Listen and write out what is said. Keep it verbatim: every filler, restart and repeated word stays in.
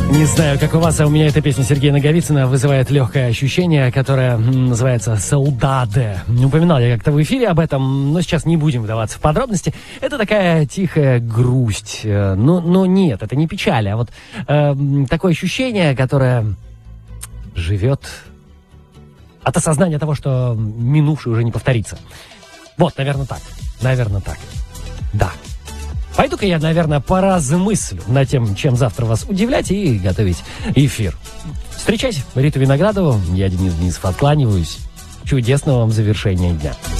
Не знаю, как у вас, а у меня эта песня Сергея Наговицына вызывает легкое ощущение, которое называется «Солдаде». Упоминал я как-то в эфире об этом, но сейчас не будем вдаваться в подробности. Это такая тихая грусть. Но, но нет, это не печаль, а вот э, такое ощущение, которое живет от осознания того, что минувшее уже не повторится. Вот, наверное, так. Наверное, так. Да. Пойду-ка я, наверное, поразмыслю над тем, чем завтра вас удивлять и готовить эфир. Встречайте Риту Виноградову. Я Денис Денисов откланиваюсь. Чудесного вам завершения дня.